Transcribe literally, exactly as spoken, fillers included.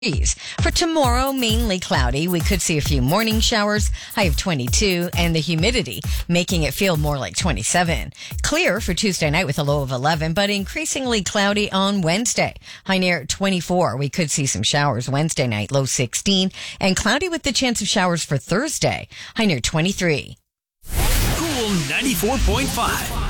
For tomorrow, mainly cloudy. We could see a few morning showers, high of twenty-two, and the humidity making it feel more like twenty-seven. Clear for Tuesday night with a low of eleven, but increasingly cloudy on Wednesday. High near twenty-four. We could see some showers Wednesday night, low sixteen, and cloudy with the chance of showers for Thursday. High near twenty-three. Cool ninety-four point five.